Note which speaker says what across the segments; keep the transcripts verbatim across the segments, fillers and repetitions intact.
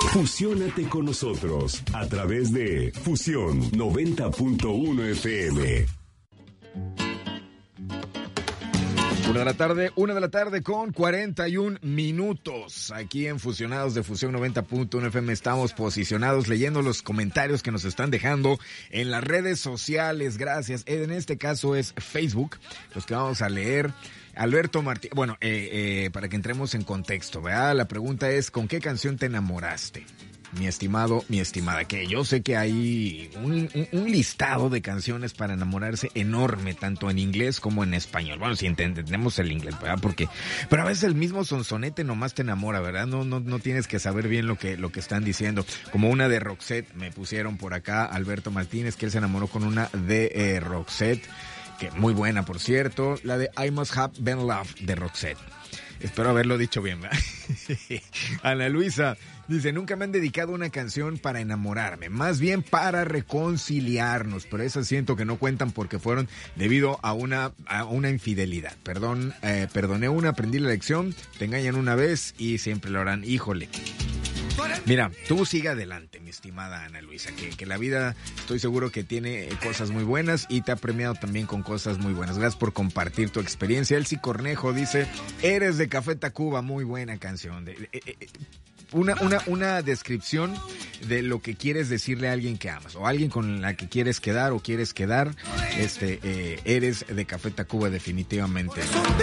Speaker 1: Fusiónate con nosotros a través de Fusión noventa punto uno F M.
Speaker 2: Una de la tarde, una de la tarde con cuarenta y un minutos. Aquí en Fusionados de Fusión noventa punto uno F M estamos posicionados leyendo los comentarios que nos están dejando en las redes sociales. Gracias. En este caso es Facebook, los que vamos a leer. Alberto Martín, bueno, eh, eh, para que entremos en contexto, ¿verdad? La pregunta es, ¿con qué canción te enamoraste? Mi estimado, mi estimada, que yo sé que hay un, un, un listado de canciones para enamorarse enorme, tanto en inglés como en español. Bueno, si entendemos el inglés, ¿verdad? Porque, pero a veces el mismo sonsonete nomás te enamora, ¿verdad? No, no, no tienes que saber bien lo que, lo que están diciendo. Como una de Roxette, me pusieron por acá Alberto Martínez, que él se enamoró con una de eh, Roxette, que muy buena, por cierto, la de I Must Have Been Loved de Roxette. Espero haberlo dicho bien, ¿verdad? Ana Luisa dice, nunca me han dedicado una canción para enamorarme, más bien para reconciliarnos, pero esas siento que no cuentan porque fueron debido a una, a una infidelidad. Perdón, eh, perdoné una, aprendí la lección, te engañan una vez y siempre lo harán. Híjole. Mira, tú sigue adelante, mi estimada Ana Luisa, que, que la vida estoy seguro que tiene cosas muy buenas y te ha premiado también con cosas muy buenas. Gracias por compartir tu experiencia. Elsie Cornejo dice, eres de Café Tacuba, muy buena canción. De, eh, eh, Una, una, una descripción de lo que quieres decirle a alguien que amas o a alguien con la que quieres quedar o quieres quedar, este, eh, eres de Café Tacuba definitivamente.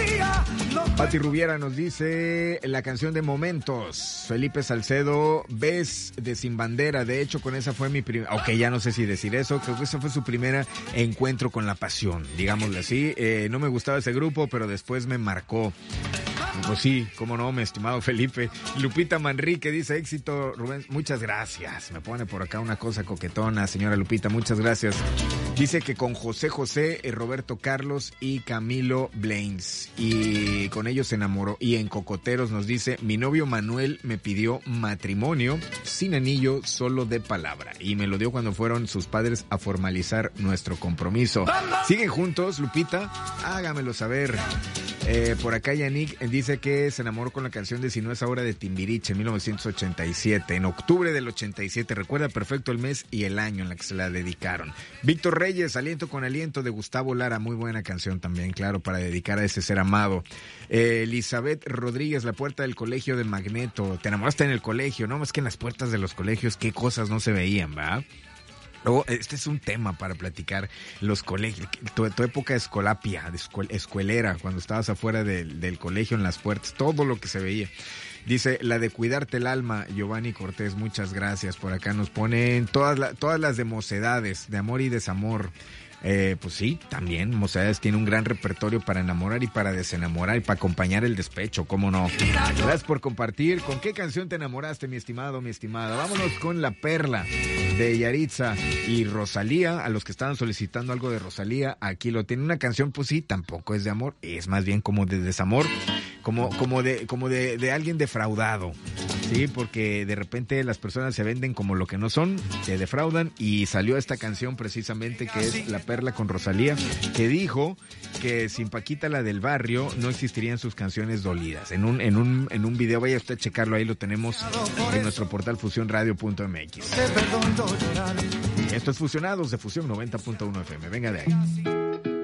Speaker 2: Pati Rubiera nos dice la canción de Momentos. Felipe Salcedo, Ves de Sin Bandera. De hecho, con esa fue mi primera, ok, ya no sé si decir eso, creo que esa fue su primera encuentro con la pasión, digámoslo así. Eh, no me gustaba ese grupo, pero después me marcó. Pues sí, cómo no, mi estimado Felipe. Lupita Manrique dice, éxito, Rubén, muchas gracias. Me pone por acá una cosa coquetona, señora Lupita, muchas gracias. Dice que con José José, Roberto Carlos y Camilo Blaines, y con ellos se enamoró. Y en Cocoteros nos dice, mi novio Manuel me pidió matrimonio sin anillo, solo de palabra, y me lo dio cuando fueron sus padres a formalizar nuestro compromiso. ¿Siguen juntos, Lupita? Hágamelo saber. Eh, por acá Yannick dice que se enamoró con la canción de Si no es ahora de Timbiriche en mil novecientos ochenta y siete, en octubre del ochenta y siete, recuerda perfecto el mes y el año en la que se la dedicaron. Víctor Reyes, Aliento con Aliento de Gustavo Lara, muy buena canción también, claro, para dedicar a ese ser amado. Eh, Elizabeth Rodríguez, La Puerta del Colegio de Magneto, te enamoraste en el colegio, no, más que en las puertas de los colegios, qué cosas no se veían, ¿verdad? Luego, este es un tema para platicar, los colegios, tu, tu época escolapia, de escuel, escuelera, cuando estabas afuera del, del colegio en las puertas, todo lo que se veía. Dice, la de Cuidarte el Alma, Giovanni Cortés, muchas gracias. Por acá nos ponen todas, la, todas las de Mocedades, de Amor y Desamor. Eh, pues sí, también Mocedades tiene un gran repertorio para enamorar y para desenamorar y para acompañar el despecho, ¿cómo no? Gracias por compartir. ¿Con qué canción te enamoraste, mi estimado, mi estimada? Vámonos con La Perla de Yaritza y Rosalía. A los que estaban solicitando algo de Rosalía, aquí lo tiene. Una canción, pues sí, tampoco es de amor, es más bien como de desamor, como, como de, como de, de alguien defraudado. Sí, porque de repente las personas se venden como lo que no son, se defraudan, y salió esta canción precisamente que es La Perla con Rosalía, que dijo que sin Paquita la del barrio no existirían sus canciones dolidas. En un en un en un video, vaya usted a checarlo, ahí lo tenemos en nuestro portal fusión radio punto m x. Esto es Fusionados de Fusión noventa punto uno F M. Venga de ahí.